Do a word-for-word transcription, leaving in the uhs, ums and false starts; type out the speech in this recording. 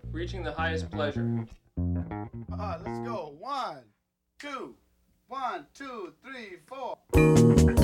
reaching the highest pleasure. Uh, let's go. One, two, one, two, three, four.